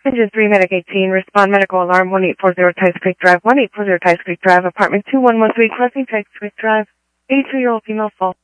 Engine 3, Medic 18, respond medical alarm 1840 Tice Creek Drive, 1840 Tice Creek Drive, apartment 2113, crossing Tice Creek Drive, 82-year-old female fall.